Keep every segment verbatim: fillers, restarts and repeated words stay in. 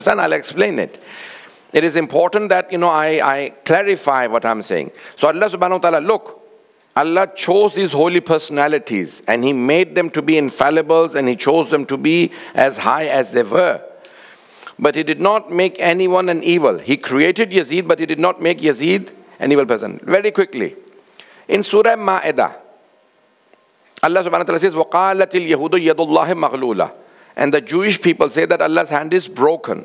And I'll explain it. It is important that, you know, I, I clarify what I'm saying. So Allah subhanahu wa ta'ala, look, Allah chose these holy personalities and He made them to be infallibles and He chose them to be as high as they were. But He did not make anyone an evil. He created Yazid, but He did not make Yazid an evil person. Very quickly, in Surah Ma'idah, Allah subhanahu wa ta'ala says, وَقَالَتِ الْيَهُودُ يَدُ اللَّهِ مَغْلُولَةً. And the Jewish people say that Allah's hand is broken.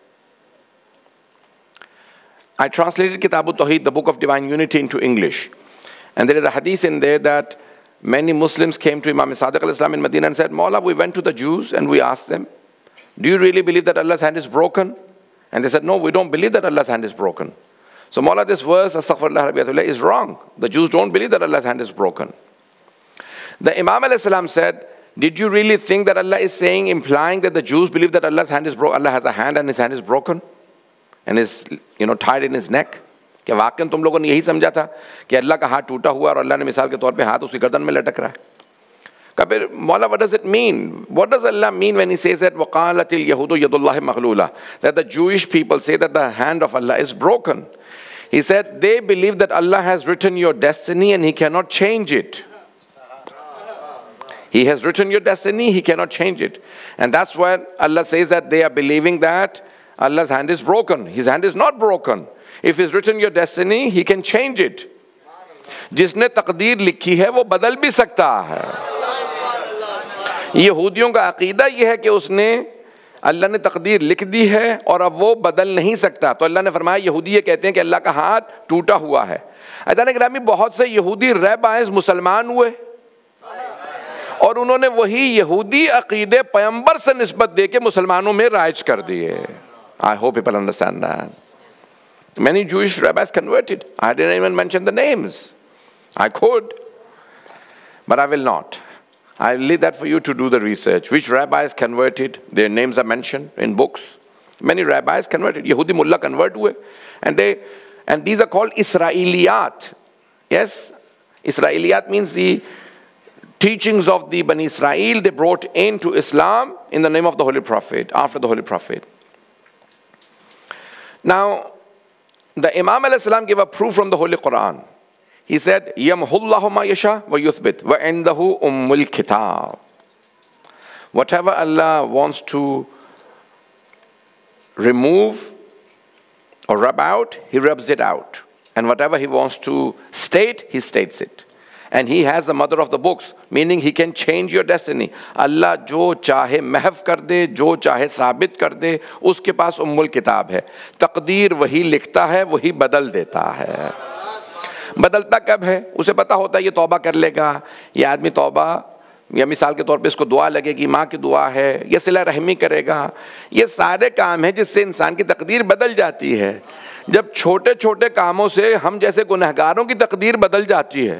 I translated Kitab al-Tawheed, the Book of Divine Unity, into English. And there is a hadith in there that many Muslims came to Imam Sadiq al-Islam in Medina and said, Mawla, we went to the Jews and we asked them, do you really believe that Allah's hand is broken? And they said, no, we don't believe that Allah's hand is broken. So Mawla, this verse, Astaghfirullah Rabbiyatullah, is wrong. The Jews don't believe that Allah's hand is broken. The Imam al-Islam said, did you really think that Allah is saying, implying that the Jews believe that Allah's hand is broken? Allah has a hand and His hand is broken and is, you know, tied in His neck? क्या वाकई तुम लोगों ने यही समझा था कि अल्लाह का हाथ टूटा हुआ और अल्लाह ने मिसाल के तौर पे हाथ उसकी गर्दन में लटक रहा है? कबीर मौला, what does it mean? What does Allah mean when He says that وَقَالَتِ الْيَهُودُ يَدُ اللَّهِ مَغْلُولَةً, that the Jewish people say that the hand of Allah is broken? He said they believe that Allah has written your destiny and He cannot change it. He has written your destiny, He cannot change it. And that's why Allah says that they are believing that Allah's hand is broken. His hand is not broken. If He's written your destiny, He can change it. जिसने तकदीर लिखी है वो बदल भी सकता है. यहूदियों का अकीदा यह है कि उसने अल्लाह ने तकदीर लिख दी है और अब वो बदल नहीं सकता. तो अल्लाह ने फरमाया, यहूदी ये कहते हैं कि अल्लाह का हाथ टूटा हुआ है. अज़ान गिरामी, बहुत से यहूदी रहबाइज मुसलमान हुए और उन्होंने वही यहूदी अकीदे पैगंबर से निस्बत देके मुसलमानों में राइज कर दिए. I hope people understand that. Many Jewish rabbis converted. I didn't even mention the names. I could, but I will not. I'll leave that for you to do the research. Which rabbis converted? Their names are mentioned in books. Many rabbis converted. Yehudi mullah convert हुए, and they, and these are called Israeliyat. Yes, Israeliyat means the teachings of the Bani Israel they brought into Islam in the name of the Holy Prophet, after the Holy Prophet. Now, the Imam al-Islam gave a proof from the Holy Quran. He said, يَمْحُ اللَّهُ مَا يَشَاءُ وَيُثْبِتُ وَعِنْدَهُ أُمُّ الْكِتَابِ. Whatever Allah wants to remove or rub out, He rubs it out. And whatever He wants to state, He states it. And He has the mother of the books, meaning He can change your destiny. Allah जो चाहे महव कर दे, जो चाहे साबित कर दे, उसके पास उम्मुल किताब है. तकदीर वही लिखता है, वही बदल देता है. बदलता कब है? उसे पता होता है ये तौबा कर लेगा, ये आदमी तौबा, या मिसाल के तौर पे इसको दुआ लगेगी, माँ की दुआ है, ये सिला रहमी करेगा. ये सारे काम हैं जिससे इंसान की तकदीर बदल जाती है. जब छोटे छोटे कामों से हम जैसे गुनहगारों की तकदीर बदल जाती है,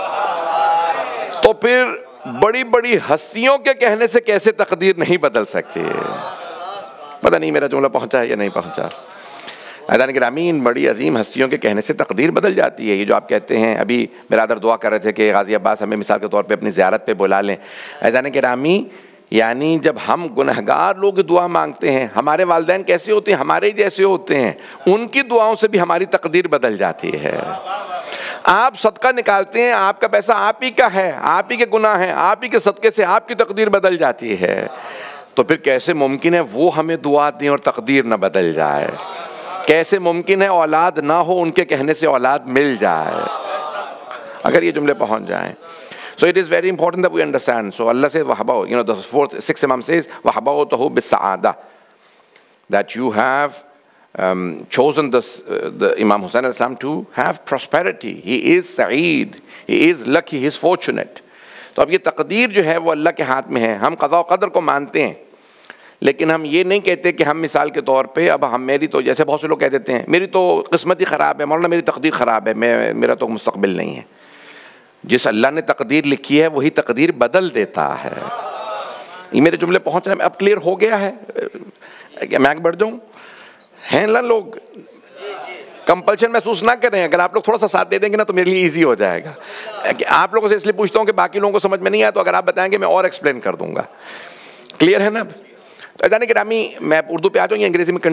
तो फिर बड़ी बड़ी हस्तियों के कहने से कैसे तकदीर नहीं बदल सकती है? पता नहीं मेरा जुमला पहुंचा है या नहीं पहुंचा. अज़ान गिरामीन, बड़ी अजीम हस्तियों के कहने से तकदीर बदल जाती है. ये जो आप कहते हैं, अभी बिरादर दुआ कर रहे थे कि गाजी अब्बास हमें मिसाल के तौर पे अपनी ज़ियारत पे बुला लें. अज़ान गिरामी, यानी जब हम गुनहगार लोग दुआ मांगते हैं, हमारे वालिदैन कैसे होते हैं? हमारे ही जैसे होते हैं. उनकी दुआओं से भी हमारी तकदीर बदल जाती है. आप सदका निकालते हैं, आपका पैसा आप ही का है, आप ही के गुनाह हैं, आप ही के सदके से आपकी तकदीर बदल जाती है. तो फिर कैसे मुमकिन है वो हमें दुआ दें और तकदीर न बदल जाए? कैसे मुमकिन है औलाद ना हो, उनके कहने से औलाद मिल जाए? अगर ये जुमले पहुंच जाएं. So it is very important that we understand. So Allah says, وَحَبَوْ, you know, the fourth, sixth Imam says, وَحَبَوْتَهُ بِالسَّعَادَةِ, that you have um, chosen this, uh, the Imam Hussain al-Islam to have prosperity. He is sa'id, he is lucky, he is fortunate. तो अब ये तकदीर जो है वो अल्लाह के हाथ में है. हम क़ज़ा व क़दर को मानते हैं, लेकिन हम ये नहीं कहते कि हम मिसाल के तौर पे अब हम मेरी तो, जैसे बहुत से लोग कह देते हैं, मेरी तो किस्मत ही ख़राब है, मौलाना मेरी तकदीर ख़राब है, मैं मेरा तो मुस्तक़बिल नहीं है. जिस अल्लाह ने तकदीर लिखी है वही तकदीर बदल देता है. ये मेरे जुमले पहुँच रहे हैं? अब क्लियर हो गया है? मैं आगे बढ़ जाऊँ? हैं ना लोग? कंपल्शन महसूस ना करें. अगर आप लोग थोड़ा सा साथ दे देंगे ना तो मेरे लिए इजी हो जाएगा. आप लोगों से इसलिए पूछता हूँ कि बाकी लोगों को समझ में नहीं आया तो अगर आप बताएंगे मैं और एक्सप्लेन कर दूंगा. क्लियर है ना? तो अज़ान गिरामी, मैं उर्दू पे आ जाऊँ या अंग्रेजी में?